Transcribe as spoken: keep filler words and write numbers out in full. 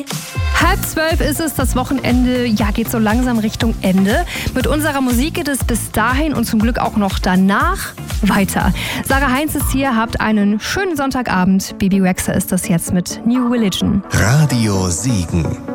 Halb zwölf ist es, das Wochenende, ja, geht so langsam Richtung Ende. Mit unserer Musik geht es bis dahin und zum Glück auch noch danach weiter. Sarah Heinz ist hier, habt einen schönen Sonntagabend. Bebe Rexha ist das jetzt mit New Religion. Radio Siegen.